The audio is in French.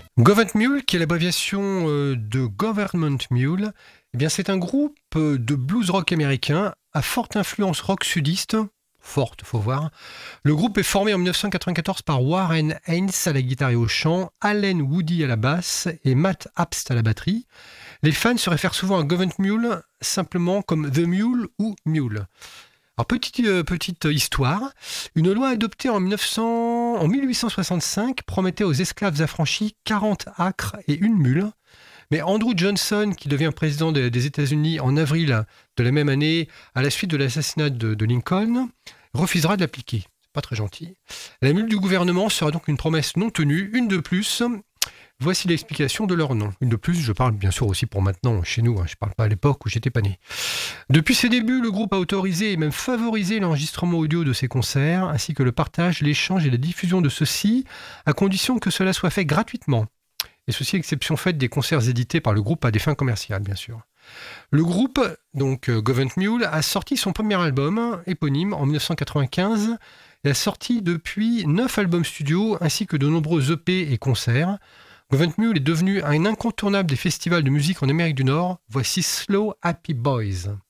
Government Mule, qui est l'abréviation de Government Mule, eh bien c'est un groupe de blues rock américain à forte influence rock sudiste. Forte, faut voir. Le groupe est formé en 1994 par Warren Haynes à la guitare et au chant, Allen Woody à la basse et Matt Abst à la batterie. Les fans se réfèrent souvent à Government Mule simplement comme The Mule ou Mule. Alors, petite histoire, une loi adoptée en 1865 promettait aux esclaves affranchis 40 acres et une mule. Mais Andrew Johnson, qui devient président des États-Unis en avril de la même année, à la suite de l'assassinat de Lincoln, refusera de l'appliquer. C'est pas très gentil. La mule du gouvernement sera donc une promesse non tenue, une de plus. Voici l'explication de leur nom. Une de plus, je parle bien sûr aussi pour maintenant, chez nous, je ne parle pas à l'époque où j'étais pas né. Depuis ses débuts, le groupe a autorisé et même favorisé l'enregistrement audio de ses concerts, ainsi que le partage, l'échange et la diffusion de ceux-ci, à condition que cela soit fait gratuitement. Et ceci exception faite des concerts édités par le groupe à des fins commerciales, bien sûr. Le groupe, donc Government Mule, a sorti son premier album, éponyme, en 1995, et a sorti depuis 9 albums studio, ainsi que de nombreux EP et concerts. Government Mule est devenu un incontournable des festivals de musique en Amérique du Nord. Voici Slow Happy Boys.